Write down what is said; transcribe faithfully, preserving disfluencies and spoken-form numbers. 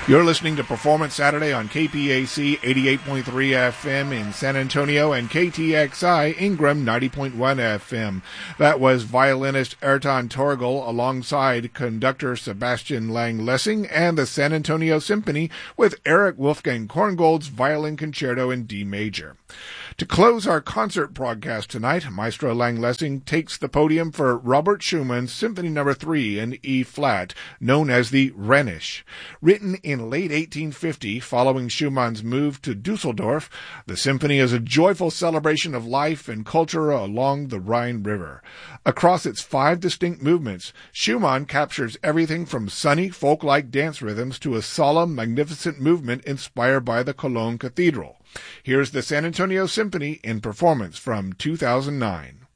You're listening to Performance Saturday on K P A C eighty-eight point three F M in San Antonio and K T X I Ingram ninety point one F M. That was violinist Ayrton Torgel alongside conductor Sebastian Lang-Lessing and the San Antonio Symphony with Eric Wolfgang Korngold's Violin Concerto in D major. To close our concert broadcast tonight, Maestro Lang-Lessing takes the podium for Robert Schumann's Symphony Number three in E-flat, known as the Rhenish. Written in late eighteen fifty, following Schumann's move to Dusseldorf, the symphony is a joyful celebration of life and culture along the Rhine River. Across its five distinct movements, Schumann captures everything from sunny, folk-like dance rhythms to a solemn, magnificent movement inspired by the Cologne Cathedral. Here's the San Antonio Symphony in performance from two thousand nine.